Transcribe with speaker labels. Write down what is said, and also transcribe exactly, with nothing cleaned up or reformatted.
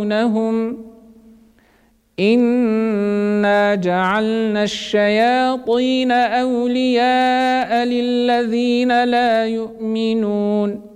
Speaker 1: يخشونهم إنا جعلنا الشياطين أولياء للذين لا يؤمنون